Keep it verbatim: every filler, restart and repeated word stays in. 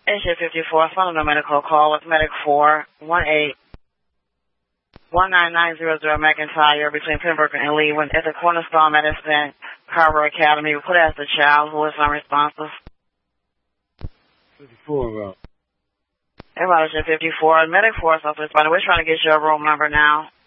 H A fifty-four, phone number medical call with Medic four one eight one nine nine zero zero McIntyre between Pembroke and Leewood at the Cornerstone Medicine Carver Academy. We put as the child who is unresponsive. fifty-four, bro. Everybody should fifty-four. Medic four is not responding. We're trying to get your room number now.